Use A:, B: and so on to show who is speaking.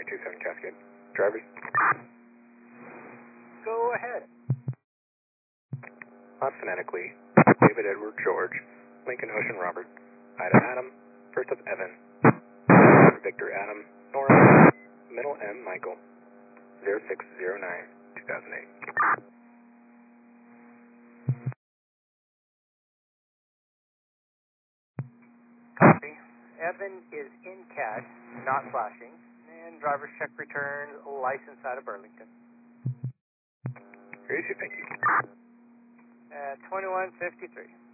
A: 27 Cascade. Drivers?
B: Go ahead.
A: Phonetically, David Edward George, Lincoln Ocean Robert, Ida Adam, first of Evan, Victor Adam, Nora, middle M Michael, 0609, 2008.
B: Copy. Evan is in cache, not flashing, and driver's check return, license out of Burlington.
A: Gracie, thank you.
B: 2153.